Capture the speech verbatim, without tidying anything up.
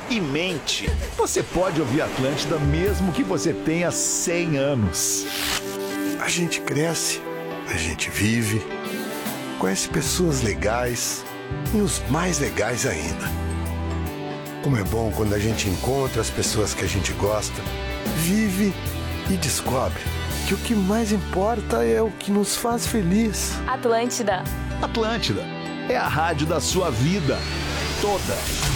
e mente. Você pode ouvir Atlântida mesmo que você tenha cem anos. A gente cresce, a gente vive, conhece pessoas legais e os mais legais ainda. Como é bom quando a gente encontra as pessoas que a gente gosta, vive e descobre que o que mais importa é o que nos faz feliz. Atlântida. Atlântida é a rádio da sua vida toda.